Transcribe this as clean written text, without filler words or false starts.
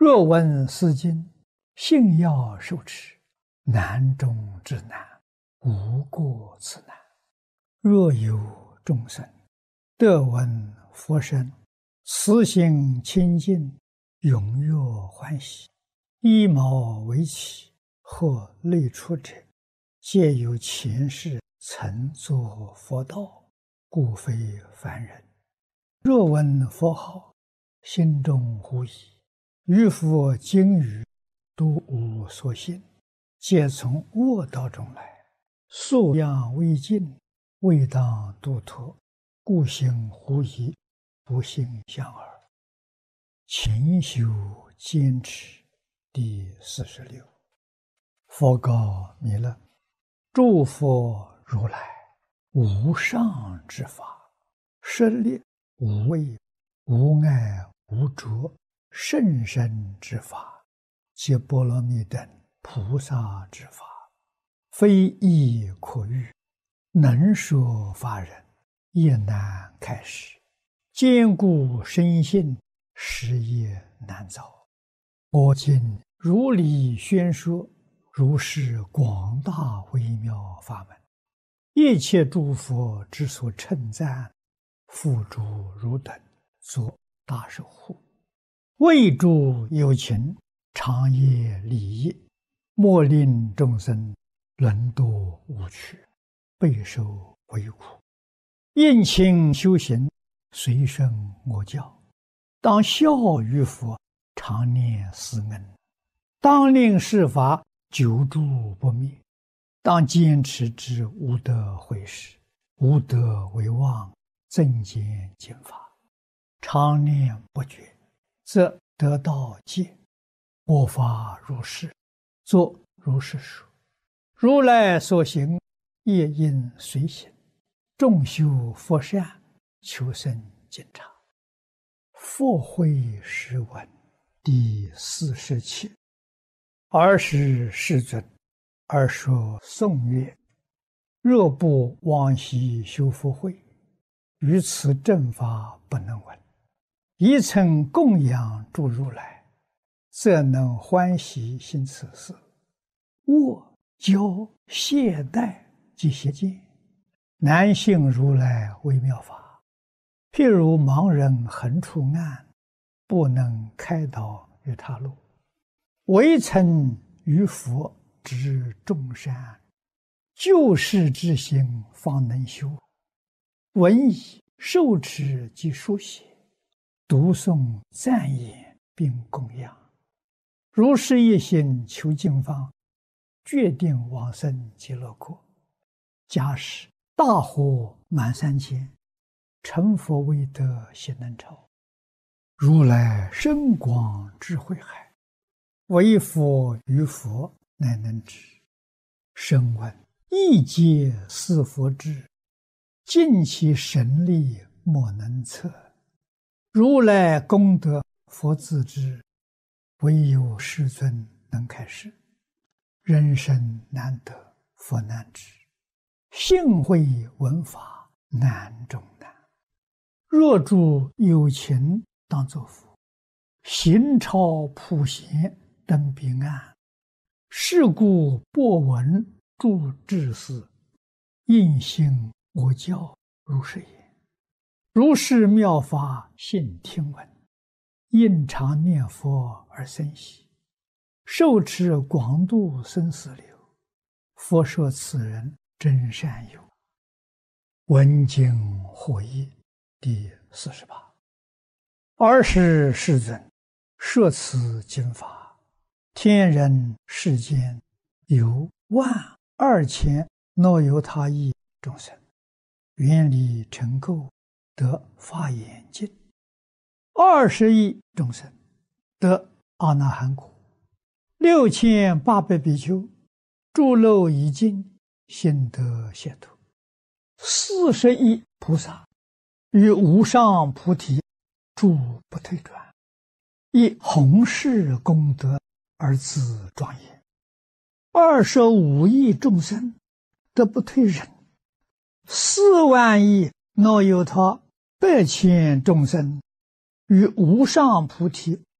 若闻斯经，信要受持，难中之难，无过此难。若有众生得闻佛声，慈心清净，踊跃欢喜，衣毛为起，或类出者，皆有前世曾作佛道，故非凡人。若闻佛号，心中狐疑，于佛经语都无所信，皆从恶道中来，素养未尽，未当度脱，故行狐疑，不信相耳。勤修坚持第46。佛告弥勒：诸佛如来无上之法，舍利无畏无碍无着甚深之法，皆波罗蜜等菩萨之法，非义可喻，能说法人也难开示，坚固深信，实业难造。我今如理宣说，如是广大微妙法门，一切诸佛之所称赞，付诸汝等作大守护，为诸有情，长夜利益，莫令众生沦堕无趣，备受为苦。应勤修行，随顺我教，当效于佛，常念斯恩，当令是法久住不灭，当坚持之无得毁时，无得为妄，增减经法，常念不绝，则得道戒。我法如是，作如是说。如来所行，业应随行，众修佛善，求生净察。佛会释文第47。尔时世尊，而说颂曰：若不往昔修福慧，于此正法不能闻。一曾供养诸如来，则能欢喜行此事。我教懈怠及邪见，难信如来微妙法。譬如盲人横出暗，不能开导于他路，唯曾于佛知众善，救世之心方能修。闻已受持及书写，读诵赞言并供养，如是一心求经方，决定往生极乐国。假使大火满3000，成佛未得悉能超。如来深广智慧海，唯佛于佛乃能知。声闻亦皆是佛智，尽其神力莫能测。如来功德佛自知，唯有世尊能开示。人生难得，佛难知，信会闻法难中难。若诸有情当作佛，行超普贤登彼岸。是故播闻诸智士，应信我教如是言。如是妙法信听闻，应常念佛而生喜，受持广度生死流。佛说此人真善友。闻经获益第48。尔时世尊，摄此经法，天人世间有12000若由他意众生，愿力成垢，得法眼净；20亿众生得阿那含果；6800比丘诸漏已尽，心得解脱；40亿菩萨于无上菩提住不退转，以弘誓功德而自庄严；25亿众生得不退忍；4万亿若由他100千众生于无上菩提